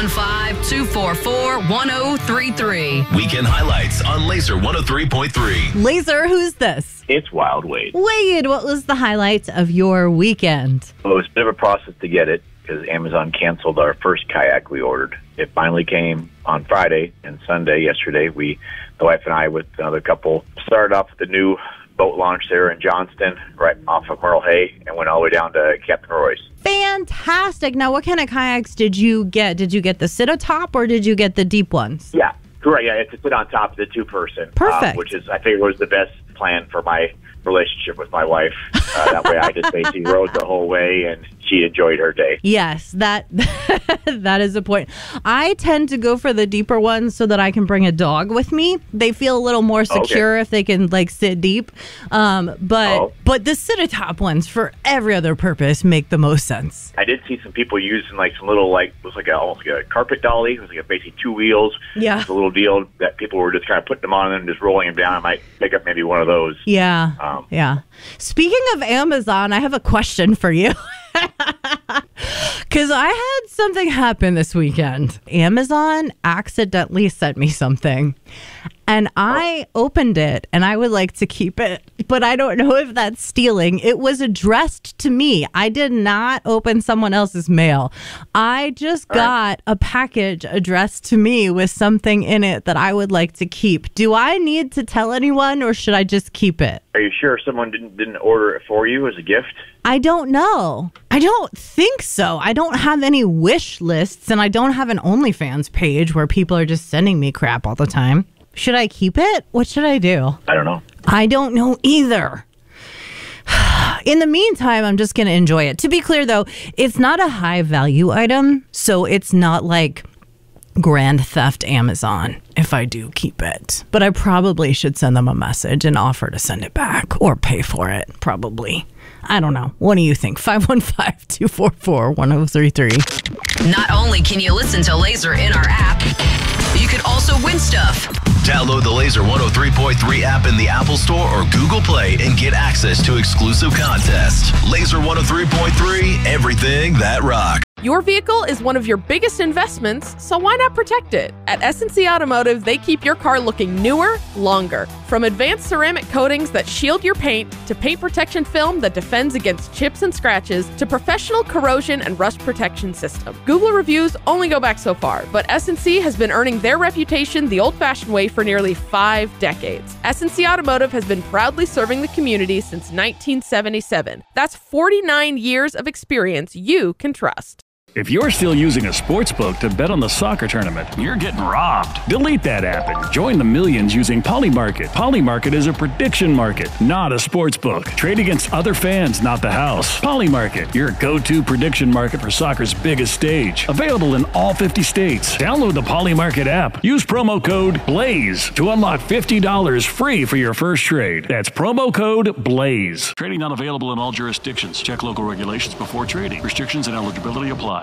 515-244-1033. Weekend highlights on Laser 103.3. Laser, who's this? It's Wild Wade. Wade, what was the highlight of your weekend? Well, it was a bit of a process to get it because Amazon canceled our first kayak we ordered. It finally came on Friday and Sunday. Yesterday, the wife and I, with another couple, started off with the new boat launch there in Johnston, right off of Merle Hay, and went all the way down to Captain Roy's. Fantastic. Now, what kind of kayaks did you get? Did you get the sit-a-top or did you get the deep ones? Yeah, correct. Yeah, it's to sit on top of the two-person. Perfect. Which is, I think, was the best plan for my relationship with my wife. That way I just basically rode the whole way and she enjoyed her day. Yes, that is the point. I tend to go for the deeper ones so that I can bring a dog with me. They feel a little more secure if they can sit deep. But the sit-a-top ones for every other purpose make the most sense. I did see some people using some little it was almost like a carpet dolly. It was basically two wheels. Yeah. It's a little deal that people were just kind of putting them on and just rolling them down. I might pick up maybe one of those. Yeah. Yeah. Speaking of Amazon, I have a question for you. Because I had something happen this weekend. Amazon accidentally sent me something. And I opened it, and I would like to keep it, but I don't know if that's stealing. It was addressed to me. I did not open someone else's mail. I just got a package addressed to me with something in it that I would like to keep. Do I need to tell anyone, or should I just keep it? Are you sure someone didn't order it for you as a gift? I don't know. I don't think so. I don't have any wish lists, and I don't have an OnlyFans page where people are just sending me crap all the time. Should I keep it? What should I do? I don't know. I don't know either. In the meantime, I'm just going to enjoy it. To be clear, though, it's not a high value item, so it's not like Grand Theft Amazon if I do keep it. But I probably should send them a message and offer to send it back or pay for it, probably. I don't know. What do you think? 515-244-1033. Not only can you listen to Laser in our app, you could also win stuff. Download the Laser 103.3 app in the Apple Store or Google Play and get access to exclusive contests. Laser 103.3, everything that rocks. Your vehicle is one of your biggest investments, so why not protect it? At S&C Automotive, they keep your car looking newer, longer. From advanced ceramic coatings that shield your paint, to paint protection film that defends against chips and scratches, to professional corrosion and rust protection system. Google reviews only go back so far, but S&C has been earning their reputation the old-fashioned way for nearly 5 decades. S&C Automotive has been proudly serving the community since 1977. That's 49 years of experience you can trust. If you're still using a sportsbook to bet on the soccer tournament, you're getting robbed. Delete that app and join the millions using Polymarket. Polymarket is a prediction market, not a sportsbook. Trade against other fans, not the house. Polymarket, your go-to prediction market for soccer's biggest stage. Available in all 50 states. Download the Polymarket app. Use promo code BLAZE to unlock $50 free for your first trade. That's promo code BLAZE. Trading not available in all jurisdictions. Check local regulations before trading. Restrictions and eligibility apply.